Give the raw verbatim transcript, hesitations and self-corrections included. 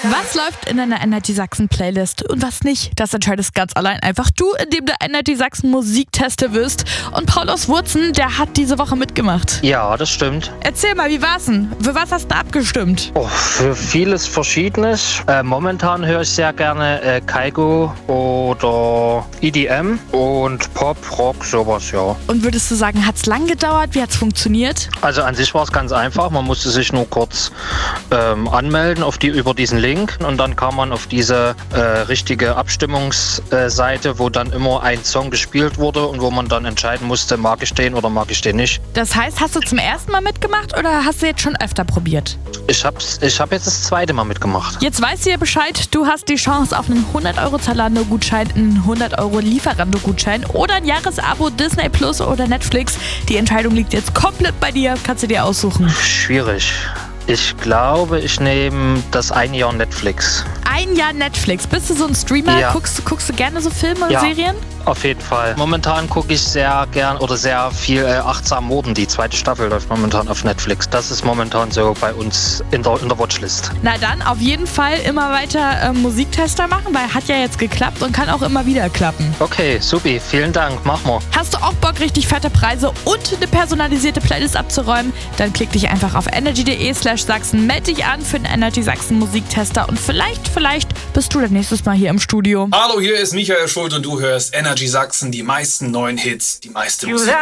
Was läuft in einer Energy Sachsen Playlist und was nicht, das entscheidest ganz allein einfach du, indem du Energy Sachsen Musiktester wirst. Und Paul aus Wurzen, der hat diese Woche mitgemacht. Ja, das stimmt. Erzähl mal, wie war's denn? Für was hast du abgestimmt? Oh, für vieles Verschiedenes. Äh, momentan höre ich sehr gerne äh, Kygo oder E D M und Pop, Rock, sowas, ja. Und würdest du sagen, hat's lang gedauert? Wie hat's funktioniert? Also an sich war es ganz einfach. Man musste sich nur kurz ähm, anmelden auf die, über diesen Link und dann kam man auf diese äh, richtige Abstimmungsseite, wo dann immer ein Song gespielt wurde und wo man dann entscheiden musste, mag ich den oder mag ich den nicht. Das heißt, hast du zum ersten Mal mitgemacht oder hast du jetzt schon öfter probiert? Ich habe ich hab jetzt das zweite Mal mitgemacht. Jetzt weißt du ja Bescheid, du hast die Chance auf einen hundert Euro Zalando-Gutschein, einen hundert Euro Lieferando-Gutschein oder ein Jahresabo Disney Plus oder Netflix. Die Entscheidung liegt jetzt komplett bei dir, kannst du dir aussuchen. Schwierig. Ich glaube, ich nehme das ein Jahr Netflix. Ein Jahr Netflix. Bist du so ein Streamer? Ja. Guckst, guckst du gerne so Filme und Ja. Serien? Auf jeden Fall. Momentan gucke ich sehr gern oder sehr viel äh, Achtsam Morden. Die zweite Staffel läuft momentan auf Netflix. Das ist momentan so bei uns in der, in der Watchlist. Na dann auf jeden Fall immer weiter äh, Musiktester machen, weil hat ja jetzt geklappt und kann auch immer wieder klappen. Okay, supi. Vielen Dank. Mach mal. Hast du auch Bock, richtig fette Preise und eine personalisierte Playlist abzuräumen? Dann klick dich einfach auf energy.de slash Sachsen, melde dich an für den Energy Sachsen Musiktester und vielleicht, vielleicht bist du dann nächstes Mal hier im Studio. Hallo, hier ist Michael Schult und du hörst Energy Sachsen, die meisten neuen Hits, die meiste Musik.